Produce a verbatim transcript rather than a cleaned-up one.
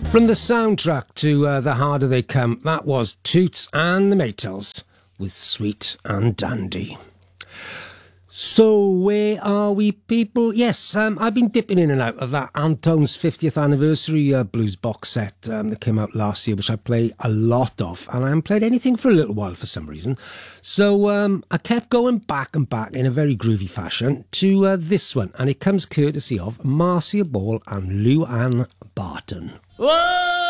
From the soundtrack to uh, The Harder They Come, that was Toots and the Maytals with Sweet and Dandy. So, where are we, people? Yes, um, I've been dipping in and out of that Antone's fiftieth anniversary uh, blues box set um, that came out last year, which I play a lot of, and I haven't played anything for a little while for some reason. So um, I kept going back and back in a very groovy fashion to uh, this one, and it comes courtesy of Marcia Ball and Lou Ann Barton. Whoa!